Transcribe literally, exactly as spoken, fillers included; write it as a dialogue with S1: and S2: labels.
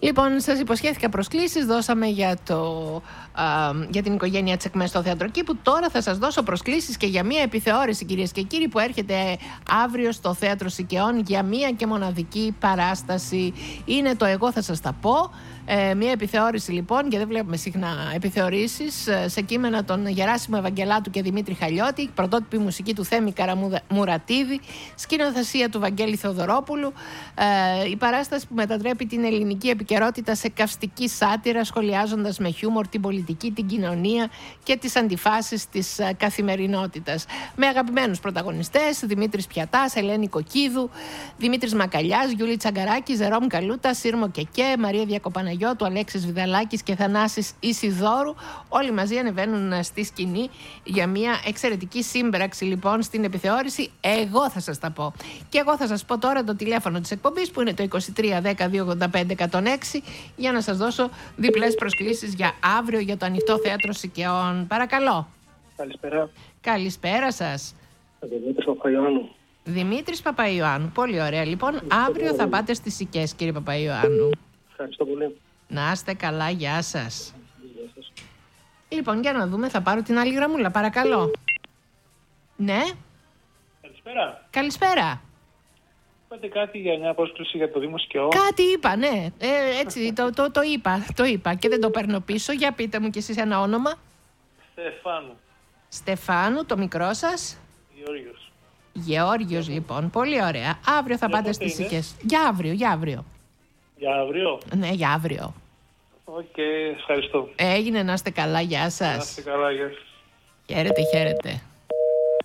S1: Λοιπόν, σας υποσχέθηκα προσκλήσεις, δώσαμε για, το, α, για την οικογένεια Τσεκμέ στο Θέατρο Κήπου. Τώρα θα σας δώσω προσκλήσεις και για μία επιθεώρηση, κυρίες και κύριοι, που έρχεται αύριο στο Θέατρο Σικαιών για μία και μοναδική παράσταση. Είναι το «Εγώ θα σας τα πω». Ε, μία επιθεώρηση λοιπόν, και δεν βλέπουμε συχνά επιθεωρήσεις, σε κείμενα των Γεράσιμου Ευαγγελάτου και Δημήτρη Χαλιώτη, πρωτότυπη μουσική του Θέμη Καραμουρατίδη, σκηνοθεσία του Βαγγέλη Θεοδωρόπουλου. Ε, η παράσταση που μετατρέπει την ελληνική επικαιρότητα σε καυστική σάτυρα, σχολιάζοντας με χιούμορ την πολιτική, την κοινωνία και τις αντιφάσεις της καθημερινότητας. Με αγαπημένους πρωταγωνιστές: Δημήτρης Πιατάς, Ελένη Κοκκίδου, Δημήτρης Μακαλιάς, Γιούλη Τσαγκαράκη, Ζερόμ Καλούτα, Σύρμο Κεκέ, Μαρία Διακοπαναγιώτου, του Αλέξης Βιδαλάκης και Θανάσης Ισιδόρου. Όλοι μαζί ανεβαίνουν στη σκηνή για μια εξαιρετική σύμπραξη λοιπόν στην επιθεώρηση «Εγώ θα σας τα πω». Και εγώ θα σας πω τώρα το τηλέφωνο της εκπομπής, που είναι το είκοσι τρία δέκα διακόσια ογδόντα πέντε εκατόν έξι, για να σας δώσω διπλές προσκλήσεις για αύριο για το Ανοιχτό Θέατρο Σικαιών. Παρακαλώ.
S2: Καλησπέρα.
S1: Καλησπέρα σας.
S2: Δημήτρης Παπαϊωάννου.
S1: Δημήτρης Παπαϊωάννου. Πολύ ωραία. Λοιπόν, αύριο θα πάτε στις Σικές, κύριε Παπαϊωάννου.
S2: Ευχαριστώ πολύ.
S1: Να είστε καλά, γεια σας. Γεια σας. Λοιπόν, για να δούμε, θα πάρω την άλλη γραμμούλα, παρακαλώ. Ναι.
S2: Καλησπέρα.
S1: Καλησπέρα.
S2: Είπατε κάτι για μια πρόσκληση για το Δήμο Σικαιών?
S1: Κάτι είπα, ναι. Ε, έτσι, το, το, το είπα, το είπα και δεν το παίρνω πίσω. Για πείτε μου κι εσείς ένα όνομα.
S2: Στεφάνου.
S1: Στεφάνου, το μικρό σας.
S2: Γεώργιος.
S1: Γεώργιος, λοιπόν. Πολύ ωραία. Αύριο θα
S2: για
S1: πάτε στις Σικές. Για αύριο, για αύριο.
S2: Για αύριο.
S1: Ναι, για αύριο.
S2: Οκ, okay, ευχαριστώ.
S1: Έγινε, να είστε καλά, γεια σας.
S2: Να είστε καλά, γεια σας.
S1: Χαίρετε, χαίρετε.